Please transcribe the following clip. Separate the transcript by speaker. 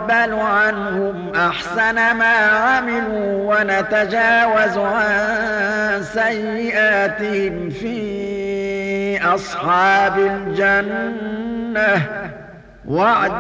Speaker 1: نتقبل عنهم أحسن ما عملوا ونتجاوز عن سيئاتهم في أصحاب الجنة وعد